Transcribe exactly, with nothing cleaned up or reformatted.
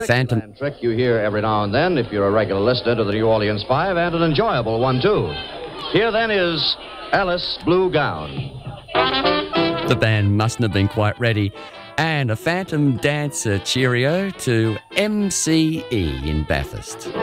Phantom trick you hear every now and then if you're a regular listener to the New Orleans Five, and an enjoyable one, too. Here, then, is Alice Blue Gown. The band mustn't have been quite ready. And a Phantom Dancer cheerio to M C E in Bathurst.